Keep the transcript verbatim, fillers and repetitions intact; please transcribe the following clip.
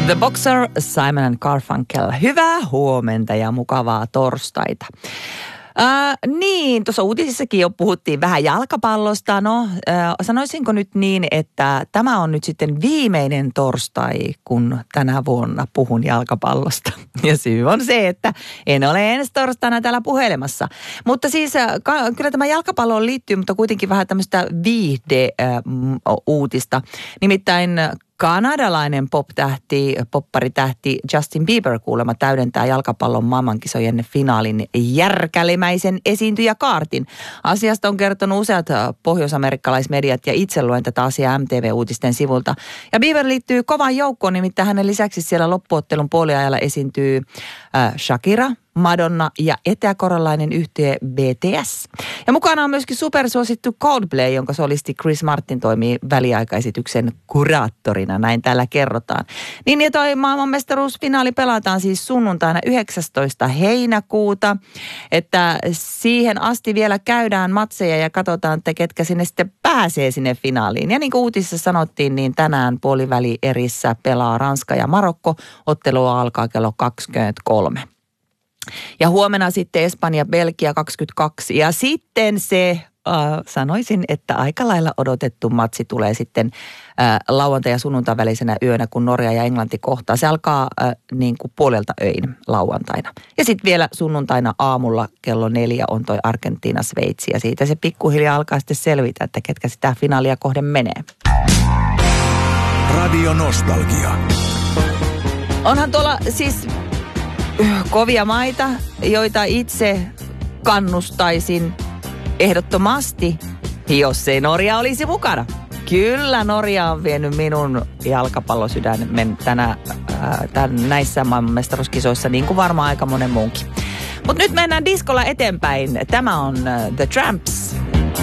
The Boxer, Simon and Garfunkel. Hyvää huomenta ja mukavaa torstaita. Äh, niin, tuossa uutisissakin jo puhuttiin vähän jalkapallosta. No, äh, sanoisinko nyt niin, että tämä on nyt sitten viimeinen torstai, kun tänä vuonna puhun jalkapallosta. Ja syy on se, että en ole ensi torstaina täällä puhelemassa. Mutta siis äh, ka- kyllä tämä jalkapalloon liittyy, mutta kuitenkin vähän tämmöistä viihde-uutista. Nimittäin kanadalainen pop-tähti, popparitähti Justin Bieber kuulemma täydentää jalkapallon maailmankisojen finaalin järkälemäisen esiintyjäkaartin. Asiasta on kertonut useat pohjoisamerikkalaismediat ja itse luen tätä asiaa M T V-uutisten sivulta. Ja Bieber liittyy kovaan joukkoon, nimittäin hänen lisäksi siellä loppuottelun puoliajalla esiintyy äh, Shakira, Madonna ja eteäkorealainen yhtye B T S. Ja mukana on myöskin supersuosittu Coldplay, jonka solisti Chris Martin toimii väliaikaesityksen kuraattorina, näin täällä kerrotaan. Niin ja toi maailmanmestaruusfinaali pelataan siis sunnuntaina yhdeksästoista heinäkuuta, että siihen asti vielä käydään matseja ja katsotaan, että ketkä sinne sitten pääsee sinne finaaliin. Ja niin kuin uutisissa sanottiin, niin tänään puoliväli erissä pelaa Ranska ja Marokko. Ottelua alkaa kello kaksikymmentäkolme. Ja huomenna sitten Espanja, Belgia kaksikymmentäkaksi ja sitten se, äh, sanoisin, että aika lailla odotettu matsi tulee sitten äh, lauantai- ja sunnuntain välisenä yönä, kun Norja ja Englanti kohtaa. Se alkaa äh, niin kuin puolelta öin lauantaina. Ja sitten vielä sunnuntaina aamulla kello neljä on toi Argentiina, Sveitsi ja siitä se pikkuhiljaa alkaa sitten selvitä, että ketkä sitä finaalia kohden menee. Radio Nostalgia. Onhan tuolla siis kovia maita, joita itse kannustaisin ehdottomasti, jos ei Norja olisi mukana. Kyllä Norja on vienyt minun jalkapallosydämen tänä, ää, tän, näissä maailmanmestaruuskisoissa, niin kuin varmaan aika monen muunkin. Mutta nyt mennään diskolla eteenpäin. Tämä on The Tramps.